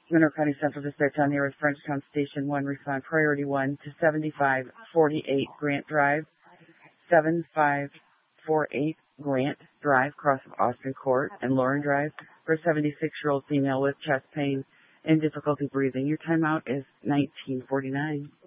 Monroe County Central Dispatch on the air with Frenchtown Station 1. Respond priority 1 to 7548 Grant Drive. 7548 Grant Drive, cross of Austin Court and Lauren Drive, for a 76-year-old female with chest pain and difficulty breathing. Your timeout is 19:49.